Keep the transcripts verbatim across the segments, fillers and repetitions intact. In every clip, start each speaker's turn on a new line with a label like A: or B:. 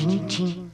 A: Tchim-tchim.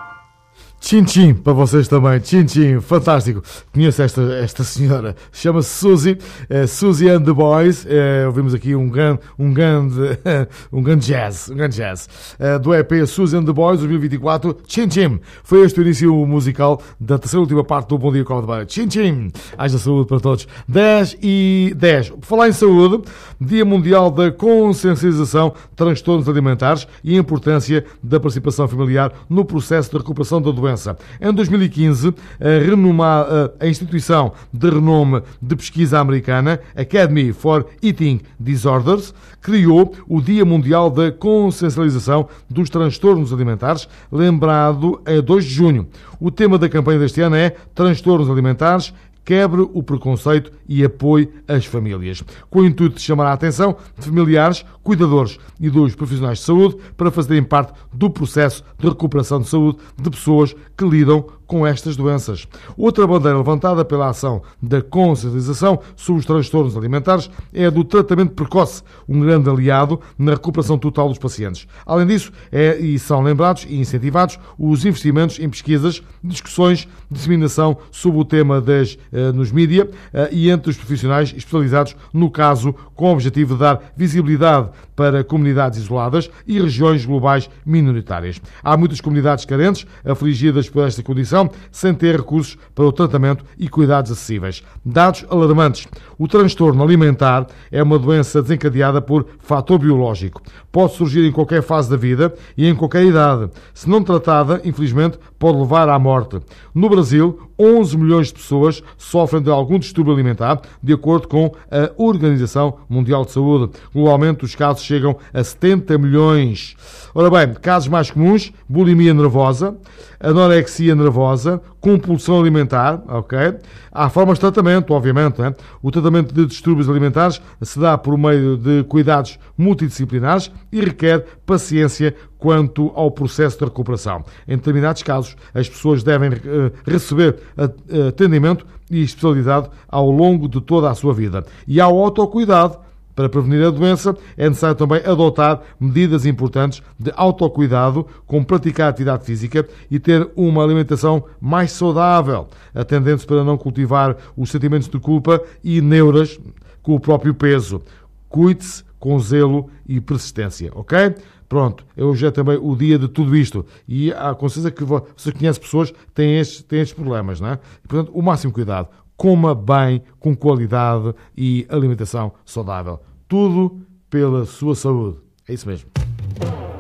B: Tchim-tchim, para vocês também, tchim-tchim, fantástico. Conheço esta, esta senhora, chama-se Suzy, é, Suzy and the Boys. É, ouvimos aqui um grande, um grande, um grande jazz, um grande jazz, é, do E P Suzy and the Boys dois mil e vinte e quatro, tchim-tchim. Foi este o início musical da terceira e última parte do Bom Dia Com a Beira. Tchim-tchim, haja saúde para todos. dez e dez. Por falar em saúde, Dia Mundial da Consciencialização de Transtornos Alimentares e a importância da participação familiar no processo de recuperação da doença. Em dois mil e quinze, a, renoma, a instituição de renome de pesquisa americana, Academy for Eating Disorders, criou o Dia Mundial da Consciencialização dos Transtornos Alimentares, lembrado em dois de junho. O tema da campanha deste ano é Transtornos Alimentares, quebre o preconceito e apoie as famílias, com o intuito de chamar a atenção de familiares, cuidadores e dos profissionais de saúde para fazerem parte do processo de recuperação de saúde de pessoas que lidam com estas doenças. Outra bandeira levantada pela ação da consciencialização sobre os transtornos alimentares é a do tratamento precoce, um grande aliado na recuperação total dos pacientes. Além disso, é, e são lembrados e incentivados os investimentos em pesquisas, discussões, disseminação sobre o tema das, eh, nos mídia eh, e entre os profissionais especializados, no caso, com o objetivo de dar visibilidade para comunidades isoladas e regiões globais minoritárias. Há muitas comunidades carentes, afligidas por esta condição, sem ter recursos para o tratamento e cuidados acessíveis. Dados alarmantes. O transtorno alimentar é uma doença desencadeada por fator biológico. Pode surgir em qualquer fase da vida e em qualquer idade. Se não tratada, infelizmente, pode levar à morte. No Brasil, onze milhões de pessoas sofrem de algum distúrbio alimentar, de acordo com a Organização Mundial de Saúde. Globalmente, os casos chegam a setenta milhões. Ora bem, casos mais comuns: bulimia nervosa, anorexia nervosa, compulsão alimentar, ok? Há formas de tratamento, obviamente, né? O tratamento de distúrbios alimentares se dá por meio de cuidados multidisciplinares e requer paciência quanto ao processo de recuperação. Em determinados casos, as pessoas devem uh, receber atendimento e especialidade ao longo de toda a sua vida. E ao autocuidado. Para prevenir a doença, é necessário também adotar medidas importantes de autocuidado, como praticar atividade física e ter uma alimentação mais saudável, atendendo-se para não cultivar os sentimentos de culpa e neuras com o próprio peso. Cuide-se com zelo e persistência, ok? Pronto, hoje é também o dia de tudo isto. E há com certeza que você conhece pessoas que têm estes, têm estes problemas, não é? E, portanto, o máximo cuidado. Coma bem, com qualidade e alimentação saudável. Tudo pela sua saúde. É isso mesmo.